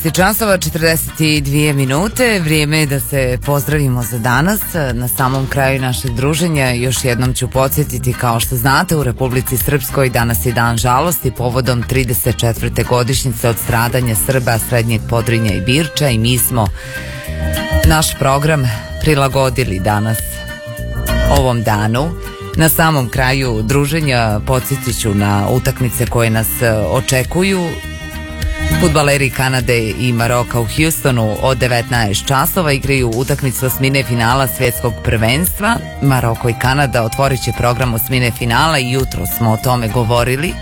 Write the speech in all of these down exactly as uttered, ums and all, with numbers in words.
Časova četrdeset dvije minute, vrijeme je da se pozdravimo za danas. Na samom kraju našeg druženja još jednom ću podsjetiti, kao što znate, u Republici Srpskoj danas je dan žalosti povodom trideset četvrte godišnjice od stradanja Srba Srednjeg Podrinja i Birča i mi smo naš program prilagodili danas ovom danu. Na samom kraju druženja podsjetit ću na utakmice koje nas očekuju. Fudbaleri Kanade i Maroka u Houstonu od devetnaest časova igraju utakmicu osmine finala svjetskog prvenstva. Maroko i Kanada otvorit će program osmine finala i jutro smo o tome govorili.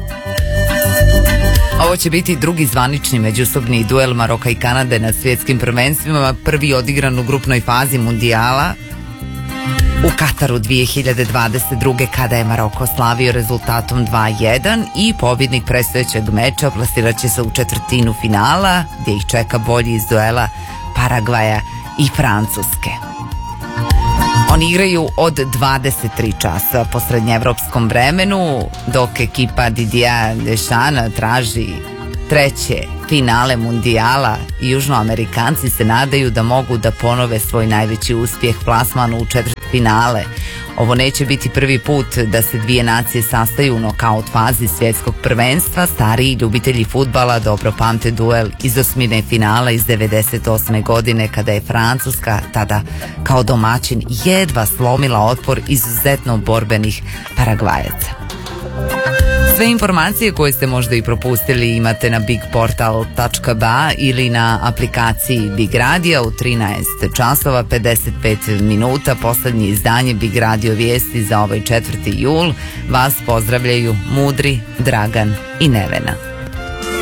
Ovo će biti drugi zvanični međusobni duel Maroka i Kanade na svjetskim prvenstvima, prvi odigran u grupnoj fazi mundijala u Kataru dvije hiljade dvadeset druge kada je Maroko slavio rezultatom dva jedan i pobjednik predstojećeg meča plasirat će se u četvrtinu finala gdje ih čeka bolji iz duela Paragvaja i Francuske. Oni igraju od dvadeset tri časa po srednjeevropskom vremenu, dok ekipa Didiera Deschamps traži treće finale mundijala. Južnoamerikanci se nadaju da mogu da ponove svoj najveći uspjeh plasmanu u četvrtfinale. Ovo neće biti prvi put da se dvije nacije sastaju u nokaut fazi svjetskog prvenstva. Stariji ljubitelji fudbala dobro pamte duel iz osmine finala iz devedeset osme godine kada je Francuska tada kao domaćin jedva slomila otpor izuzetno borbenih Paragvajaca. Sve informacije koje ste možda i propustili imate na big portal tačka ba ili na aplikaciji Big Radio. U trinaest časova pedeset pet minuta poslednje izdanje Big Radio vijesti za ovaj četvrti jul. Vas pozdravljaju Mudri, Dragan i Nevena.